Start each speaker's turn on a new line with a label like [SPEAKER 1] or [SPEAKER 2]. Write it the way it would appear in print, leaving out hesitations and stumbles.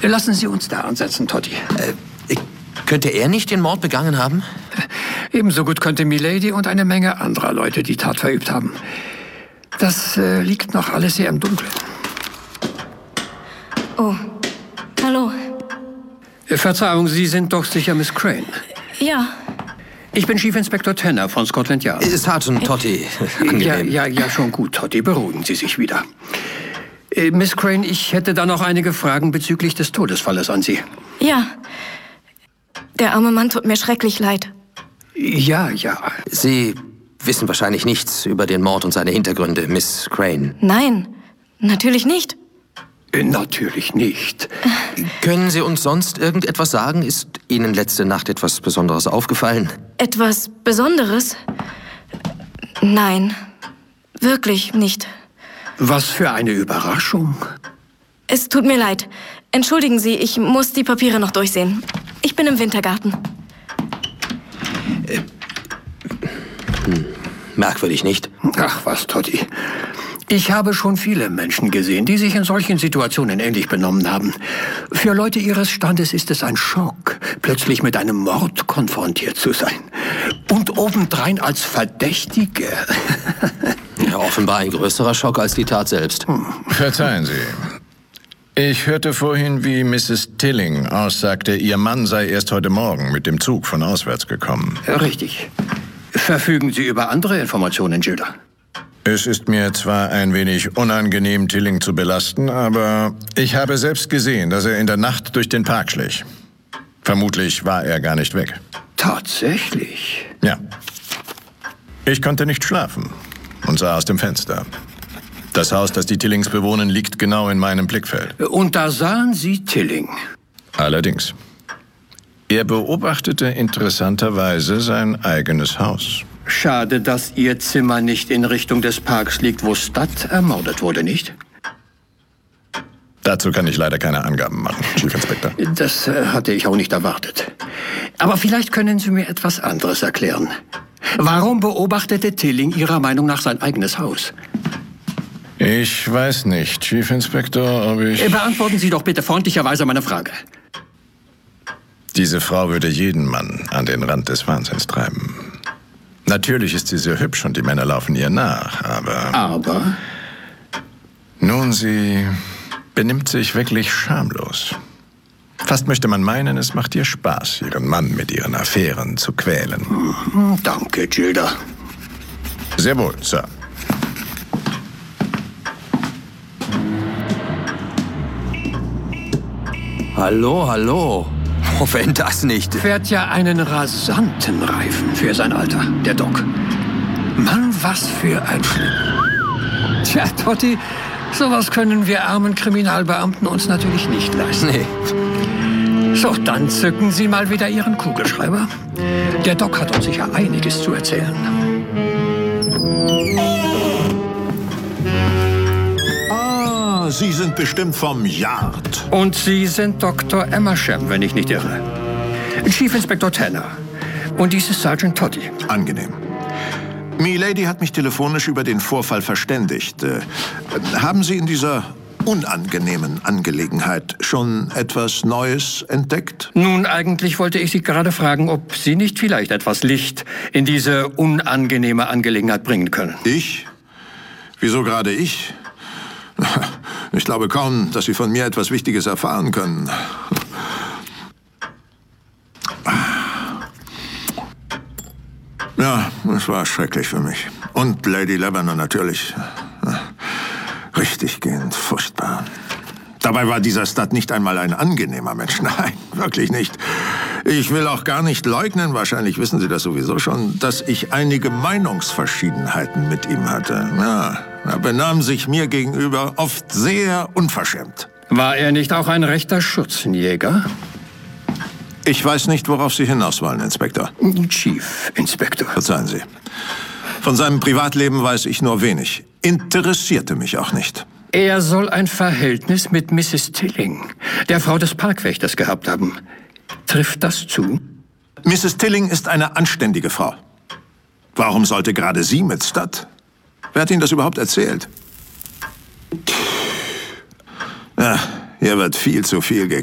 [SPEAKER 1] Lassen Sie uns da ansetzen, Toddy.
[SPEAKER 2] Könnte er nicht den Mord begangen haben?
[SPEAKER 1] Ebenso gut könnte Milady und eine Menge anderer Leute die Tat verübt haben. Das liegt noch alles sehr im Dunkeln.
[SPEAKER 3] Oh, hallo.
[SPEAKER 1] Verzeihung, Sie sind doch sicher Miss Crane.
[SPEAKER 3] Ja.
[SPEAKER 1] Ich bin Chief Inspector Tanner von Scotland Yard.
[SPEAKER 2] Sergeant Toddy. Angenehm.
[SPEAKER 1] Ja, schon gut, Toddy. Beruhigen Sie sich wieder. Miss Crane, ich hätte da noch einige Fragen bezüglich des Todesfalles an Sie.
[SPEAKER 3] Ja. Der arme Mann tut mir schrecklich leid.
[SPEAKER 1] Ja.
[SPEAKER 2] Sie wissen wahrscheinlich nichts über den Mord und seine Hintergründe, Miss Crane.
[SPEAKER 3] Nein, natürlich nicht.
[SPEAKER 1] Natürlich nicht.
[SPEAKER 2] Können Sie uns sonst irgendetwas sagen? Ist Ihnen letzte Nacht etwas Besonderes aufgefallen?
[SPEAKER 3] Etwas Besonderes? Nein, wirklich nicht.
[SPEAKER 1] Was für eine Überraschung.
[SPEAKER 3] Es tut mir leid. Entschuldigen Sie, ich muss die Papiere noch durchsehen. Ich bin im Wintergarten.
[SPEAKER 2] Merkwürdig, nicht?
[SPEAKER 1] Ach was, Toddy. Ich habe schon viele Menschen gesehen, die sich in solchen Situationen ähnlich benommen haben. Für Leute ihres Standes ist es ein Schock, plötzlich mit einem Mord konfrontiert zu sein. Und obendrein als Verdächtige.
[SPEAKER 2] Ja, offenbar ein größerer Schock als die Tat selbst.
[SPEAKER 4] Verzeihen Sie. Ich hörte vorhin, wie Mrs. Tilling aussagte, Ihr Mann sei erst heute Morgen mit dem Zug von auswärts gekommen.
[SPEAKER 1] Richtig. Verfügen Sie über andere Informationen, Gilda?
[SPEAKER 4] Es ist mir zwar ein wenig unangenehm, Tilling zu belasten, aber ich habe selbst gesehen, dass er in der Nacht durch den Park schlich. Vermutlich war er gar nicht weg.
[SPEAKER 1] Tatsächlich?
[SPEAKER 4] Ja. Ich konnte nicht schlafen und sah aus dem Fenster. Das Haus, das die Tillings bewohnen, liegt genau in meinem Blickfeld.
[SPEAKER 1] Und da sahen Sie Tilling?
[SPEAKER 4] Allerdings. Er beobachtete interessanterweise sein eigenes Haus.
[SPEAKER 1] Schade, dass Ihr Zimmer nicht in Richtung des Parks liegt, wo Studd ermordet wurde, nicht?
[SPEAKER 4] Dazu kann ich leider keine Angaben machen, Chief Inspector.
[SPEAKER 1] Das hatte ich auch nicht erwartet. Aber vielleicht können Sie mir etwas anderes erklären. Warum beobachtete Tilling Ihrer Meinung nach sein eigenes Haus?
[SPEAKER 4] Ich weiß nicht, Chief Inspector, ob ich...
[SPEAKER 1] Beantworten Sie doch bitte freundlicherweise meine Frage.
[SPEAKER 4] Diese Frau würde jeden Mann an den Rand des Wahnsinns treiben. Natürlich ist sie sehr hübsch und die Männer laufen ihr nach, aber...
[SPEAKER 1] Aber?
[SPEAKER 4] Nun, sie benimmt sich wirklich schamlos. Fast möchte man meinen, es macht ihr Spaß, ihren Mann mit ihren Affären zu quälen.
[SPEAKER 1] Danke, Gilda.
[SPEAKER 4] Sehr wohl, Sir.
[SPEAKER 2] Hallo. Oh, wenn das nicht...
[SPEAKER 1] Fährt ja einen rasanten Reifen für sein Alter, der Doc. Mann, was für ein Schlimm. Tja, Toddy, sowas können wir armen Kriminalbeamten uns natürlich nicht leisten.
[SPEAKER 2] Nee.
[SPEAKER 1] So, dann zücken Sie mal wieder Ihren Kugelschreiber. Der Doc hat uns sicher einiges zu erzählen.
[SPEAKER 5] Sie sind bestimmt vom Yard.
[SPEAKER 1] Und Sie sind Dr. Emersham, wenn ich nicht irre. Chief Inspector Tanner. Und dies ist Sergeant Toddy.
[SPEAKER 5] Angenehm. Milady hat mich telefonisch über den Vorfall verständigt. Haben Sie in dieser unangenehmen Angelegenheit schon etwas Neues entdeckt?
[SPEAKER 1] Nun, eigentlich wollte ich Sie gerade fragen, ob Sie nicht vielleicht etwas Licht in diese unangenehme Angelegenheit bringen können.
[SPEAKER 5] Ich? Wieso gerade ich? Ich glaube kaum, dass Sie von mir etwas Wichtiges erfahren können. Ja, es war schrecklich für mich. Und Lady Lebanon natürlich. Richtiggehend furchtbar. Dabei war dieser Studd nicht einmal ein angenehmer Mensch. Nein, wirklich nicht. Ich will auch gar nicht leugnen, wahrscheinlich wissen Sie das sowieso schon, dass ich einige Meinungsverschiedenheiten mit ihm hatte. Ja, er benahm sich mir gegenüber oft sehr unverschämt.
[SPEAKER 1] War er nicht auch ein rechter Schützenjäger?
[SPEAKER 5] Ich weiß nicht, worauf Sie hinaus wollen, Inspektor.
[SPEAKER 1] Chief Inspector.
[SPEAKER 5] Verzeihen Sie. Von seinem Privatleben weiß ich nur wenig. Interessierte mich auch nicht.
[SPEAKER 1] Er soll ein Verhältnis mit Mrs. Tilling, der Frau des Parkwächters, gehabt haben. Trifft das zu?
[SPEAKER 5] Mrs. Tilling ist eine anständige Frau. Warum sollte gerade sie mit Studd? Wer hat Ihnen das überhaupt erzählt? Ja, hier wird viel zu viel